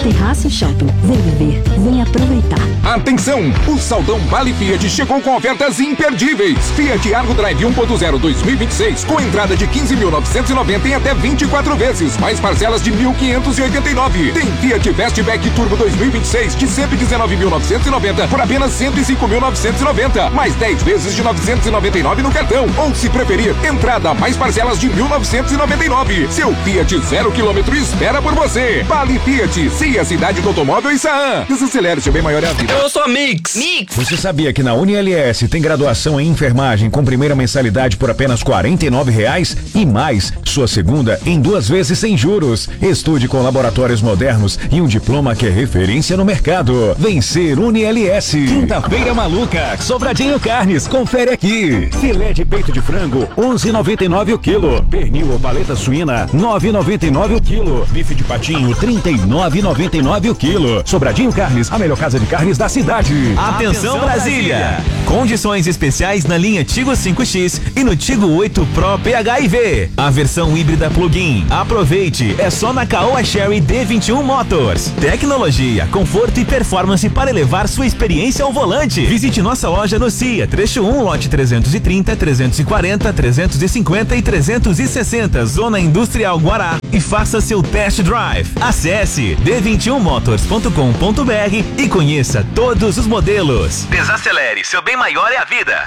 Terraço Shopping. Vem viver, vem aproveitar. Atenção! O Saldão Vale Fiat chegou com ofertas imperdíveis. Fiat Argo Drive 1.0 2026 com entrada de 15.990 em até 24 vezes, mais parcelas de 1.589. Tem Fiat Fastback Turbo 2026 de 119.990 por apenas 105.990, mais 10 vezes de 999 no cartão. Ou, se preferir, entrada mais parcelas de 1.999. Seu Fiat 0 km espera por você. Vale Fiat, Cia Cidade do Automóvel e Saan. Desacelere, seu bem maior é a vida. Eu sou a Mix. Você sabia que na UniLS tem graduação em enfermagem com primeira mensalidade por apenas R$ 49,00 e mais sua segunda em 2 vezes sem juros. Estude com laboratórios modernos e um diploma que é referência no mercado. Vencer UniLS. Quinta-feira maluca, Sobradinho Carnes, confere aqui. Filé de peito de frango, 11,99 o quilo. Pernil ou paleta suína, 9,99 o quilo. Bife de patinho, 39,99 o quilo. Sobradinho Carnes, a melhor casa de carnes da cidade. Atenção Brasília! Condições especiais na linha Tigo 5X e no Tigo 8 Pro PHIV. A versão híbrida plug-in. Aproveite, é só na Caoa Chery D21 Motors. Tecnologia, conforto e performance para elevar sua experiência ao volante. Visite nossa loja no CIA, trecho 1, lote 330, 340, 350 e 360, Zona Industrial Guará. E faça seu test drive. Acesse d21motors.com.br e conheça todos os modelos. Desacelere, seu bem maior é a vida.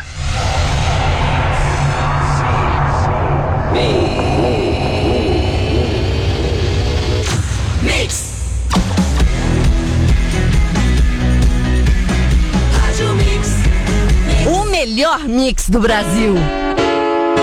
Mix. O melhor mix do Brasil.